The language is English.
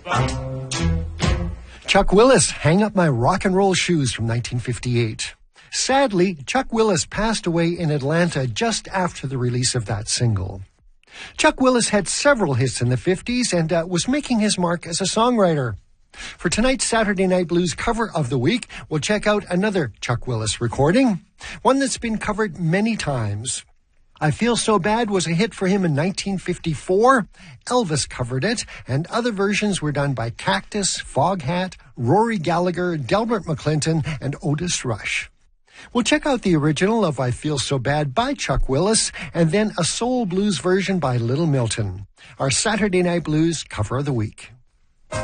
Chuck Willis, Hang Up My Rock and Roll Shoes from 1958. Sadly, Chuck Willis passed away in Atlanta just after the release of that single. Chuck Willis had several hits in the 50s and was making his mark as a songwriter. For tonight's Saturday Night Blues cover of the week, we'll check out another Chuck Willis recording, one that's been covered many times. I Feel So Bad was a hit for him in 1954. Elvis covered it, and other versions were done by Cactus, Foghat, Rory Gallagher, Delbert McClinton, and Otis Rush. We'll check out the original of I Feel So Bad by Chuck Willis, and then a soul blues version by Little Milton. Our Saturday Night Blues cover of the week.